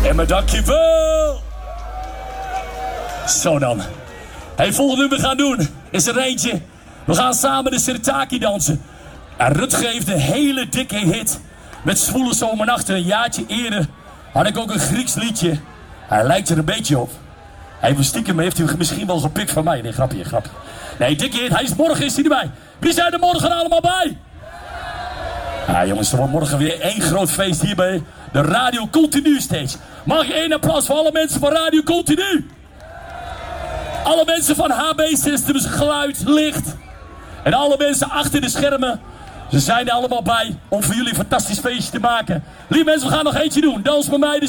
maar dankjewel. Zo dan. Hey, volgende nummer gaan doen is er eentje. We gaan samen de Sirtaki dansen. En Rutger heeft een hele dikke hit. Met Zwoele Zomernachten. Een jaartje eerder had ik ook een Grieks liedje. Hij lijkt er een beetje op. Hij stiekem heeft hij misschien wel gepikt van mij. Nee, grapje. Nee, dikke hit. Morgen is hij erbij. Wie zijn er morgen allemaal bij? Ja, jongens, er wordt morgen weer één groot feest hier bij de Radio Continu stage. Mag je één applaus voor alle mensen van Radio Continu? Alle mensen van HB Systems, geluid, licht. En alle mensen achter de schermen. Ze zijn er allemaal bij om voor jullie een fantastisch feestje te maken. Lieve mensen, we gaan nog eentje doen. Dans met mij.